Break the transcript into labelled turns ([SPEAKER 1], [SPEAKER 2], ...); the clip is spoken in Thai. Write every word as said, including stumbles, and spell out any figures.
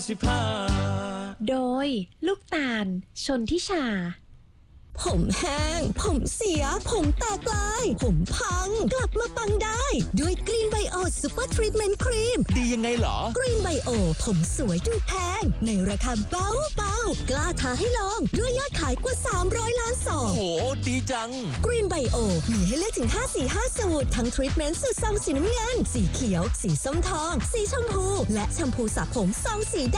[SPEAKER 1] สิบห้า
[SPEAKER 2] โดยลูกตาลชนทิชา
[SPEAKER 3] ผมแห้งผมเสียผมแตกลายผมพังกลับมาปังได้ด้วยกรีนไบโอซูเปอร์ทรีทเมนต์ครีม
[SPEAKER 1] ดียังไงเหรอก
[SPEAKER 3] รีนไบโอผมสวยดูแพงในราคาเบาเบากล้าท้าให้ลองด้วยยอดขายกว่าสามร้อยล้านซอง
[SPEAKER 1] โหดีจัง
[SPEAKER 3] กรีนไบโอมีให้เลือกถึงห้าสีห้าสูตรทั้งทรีทเมนต์สูตรซองสีน้ำเงินสีเขียวสีส้มทองสีชมพูและแชมพูสระผมซองสีแด